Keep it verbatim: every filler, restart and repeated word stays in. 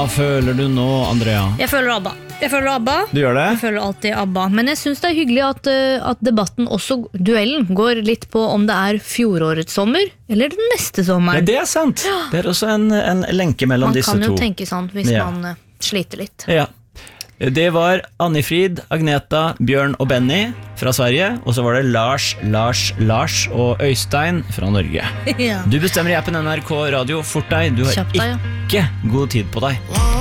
føler du nå, Andrea? Jeg føler ABBA. Jeg føler ABBA. Du gjør det? Jeg føler alltid ABBA. Men jeg synes det er hyggelig at, uh, at debatten, også duellen, går litt på om det er fjorårets sommer eller den neste sommeren. Ja, det er sant. Det er også en, en lenke mellom man disse to. Man kan jo tenke sånn hvis ja. man uh, sliter litt. Ja. Det var Annifrid, Agneta, Bjørn og Benny fra Sverige, og så var det Lars, Lars, Lars og Øystein fra Norge. Ja. Du bestemmer i appen N R K Radio. Fort deg, du har Kjapt deg, ja. ikke god tid på deg.